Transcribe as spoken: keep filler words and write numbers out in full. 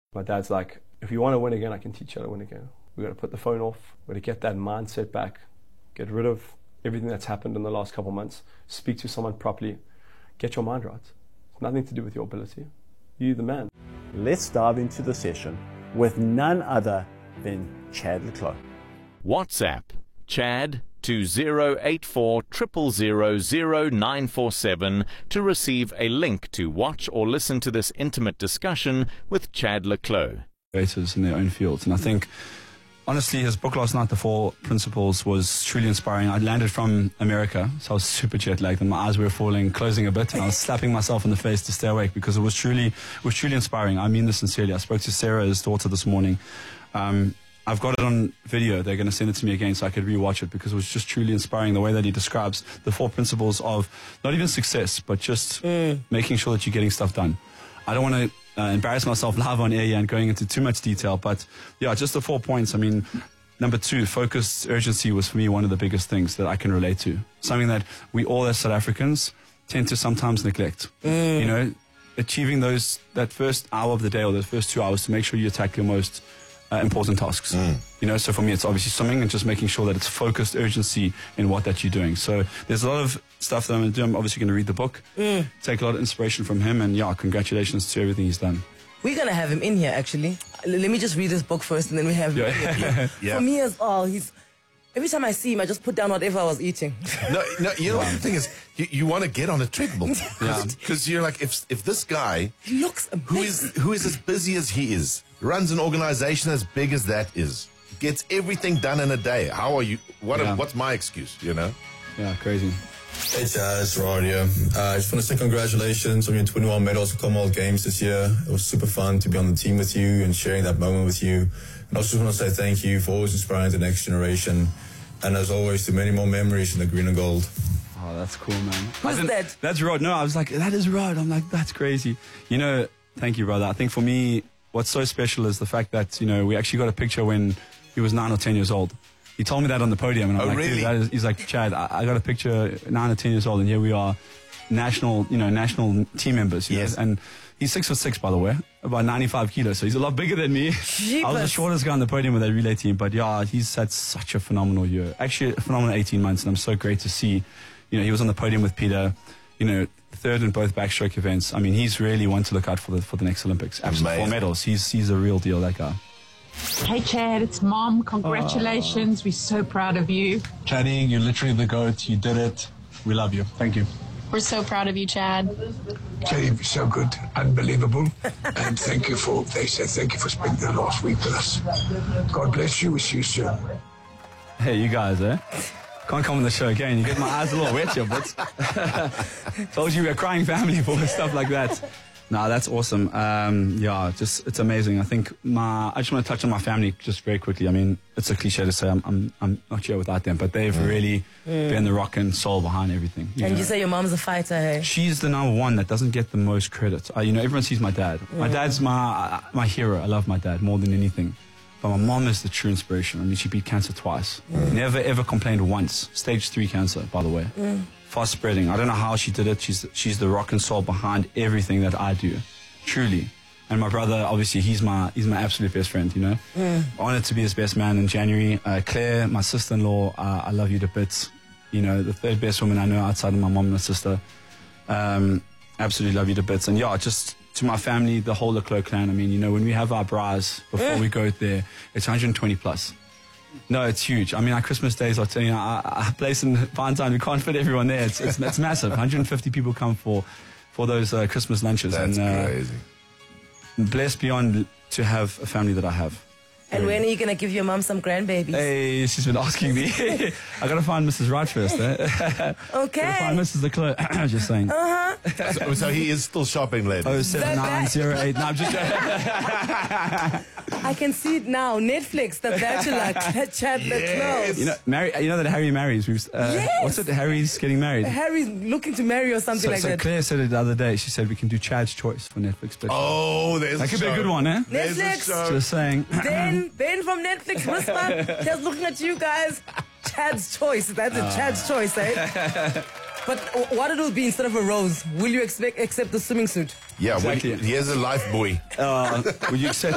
My dad's like, if you want to win again, I can teach you how to win again. We've got to put the phone off. We've got to get that mindset back. Get rid of everything that's happened in the last couple of months. Speak to someone properly. Get your mind right. It's nothing to do with your ability. You, the man. Let's dive into the session with none other than Chad le Clos. WhatsApp Chad to zero eight four zero zero zero zero nine four seven to receive a link to watch or listen to this intimate discussion with Chad le Clos. Creators in their own fields, and I think honestly his book last night, The Four Principles, was truly inspiring. I landed from America, so I was super jet lagged and my eyes were falling, closing a bit, and I was slapping myself in the face to stay awake because it was truly it was truly inspiring. I mean this sincerely. I spoke to Sarah, his daughter, this morning. um, I've got it on video. They're going to send it to me again so I could rewatch it because it was just truly inspiring the way that he describes the four principles of not even success, but just mm. making sure that you're getting stuff done. I don't want to uh, embarrass myself live on air here and going into too much detail, but yeah, just the four points. I mean, number two, focused urgency was for me one of the biggest things that I can relate to. Something that we all as South Africans tend to sometimes neglect. Mm. You know, achieving those that first hour of the day or those first two hours to make sure you attack your most Uh, important tasks. Mm. You know, so for me it's obviously swimming and just making sure that it's focused urgency in what that you're doing. So there's a lot of stuff that I'm going to do. I'm obviously going to read the book, mm. take a lot of inspiration from him, and yeah, congratulations to everything he's done. We're going to have him in here actually. L- let me just read this book first and then we have him. Yeah. yeah. Yeah. For me as well, he's every time I see him I just put down whatever I was eating. No, no, you know what the thing is, you, you want to get on a treadmill. Because you're like, if if this guy He looks amazing. who is who is as busy as he is, runs an organization as big as that is, gets everything done in a day. How are you? What? Yeah. A, what's my excuse? You know? Yeah, crazy. Hey Chad, it's Rod here. Uh, I just want to say congratulations on your twenty-one medals at Commonwealth Games this year. It was super fun to be on the team with you and sharing that moment with you. And I also just want to say thank you for always inspiring the next generation. And as always, to many more memories in the green and gold. Oh, that's cool, man. Who's that? That's Rod. No, I was like, that is Rod. I'm like, that's crazy. You know, thank you, brother. I think for me, what's so special is the fact that, you know, we actually got a picture when he was nine or ten years old. He told me that on the podium, and I'm Oh, like, really? dude, that is, he's like, Chad, I, I got a picture nine or ten years old, and here we are, national, you know, national team members. You Yes. know? And he's six foot six, by the way, about ninety-five kilos, so he's a lot bigger than me. I was the Jeepers. shortest guy on the podium with that relay team, but yeah, he's had such a phenomenal year. Actually, a phenomenal eighteen months, and I'm so great to see. You know, he was on the podium with Peter, you know, third in both backstroke events. I mean, he's really one to look out for the for the next Olympics. Absolutely, four Amazing. medals. He's he's a real deal, that guy. Hey Chad, it's Mom. Congratulations. We're so proud of you. Chaddy, you're literally the GOAT. You did it. We love you. Thank you. We're so proud of you, Chad. Chaddy, so good, unbelievable, and thank you for, they said thank you for spending the last week with us. God bless you, wish you soon. Hey, you guys, eh? Can't come on the show again. You get my eyes a little wet here, but told you we're a crying family for stuff like that. No, that's awesome. Um, yeah, just it's amazing. I think my I just want to touch on my family just very quickly. I mean, it's a cliche to say I'm I'm, I'm not here without them, but they've really mm. been the rock and soul behind everything. You and know? you say your mom's a fighter, hey? She's the number one that doesn't get the most credit. Uh, you know, everyone sees my dad. Mm. My dad's my my hero. I love my dad more than anything. But my mom is the true inspiration. I mean, she beat cancer twice. Mm. Never, ever complained once. Stage three cancer, by the way. Mm. Fast spreading. I don't know how she did it. She's she's the rock and soul behind everything that I do. Truly. And my brother, obviously, he's my he's my absolute best friend, you know. Mm. Honored to be his best man in January. Uh, Claire, my sister-in-law, uh, I love you to bits. You know, the third best woman I know outside of my mom and my sister. Um, absolutely love you to bits. And yeah, just to my family, the whole le Clos clan. I mean, you know, when we have our bras before mm. we go there, it's one hundred twenty plus. No, it's huge. I mean, our Christmas days are, you know, our, our place in Valentine, we can't fit everyone there. It's it's, it's massive. one hundred fifty people come for for those uh, Christmas lunches. That's and, uh, crazy. Blessed beyond to have a family that I have. And when are you going to give your mom some grandbabies? Hey, she's been asking me. I got to find Missus Right first, eh? Okay. Got to find Missus Le Clos. Just saying. Uh-huh. So, so he is still shopping, ladies. Oh, seven nine zero eight. No, I'm just I can see it now. Netflix, The Bachelor, Chad le Clos. You know, marry, you know that Harry marries. We've, uh, Yes. What's it? Harry's getting married. Harry's looking to marry or something So, like so that. Claire said it the other day. She said we can do Chad's Choice for Netflix. But Oh, there's that a could be a show. good one, eh? There's a Netflix. show. Just saying. Ben, Ben from Netflix, whisper, just looking at you guys. Chad's Choice. That's a Chad's Choice, eh? But what it will be instead of a rose, will you expect accept the swimming suit? Yeah, Exactly. we, here's a life buoy. Uh, would you accept